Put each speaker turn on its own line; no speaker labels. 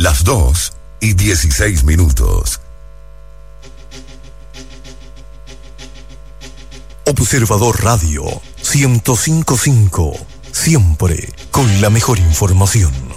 las 2:16.
Observador Radio 105.5, siempre con la mejor información.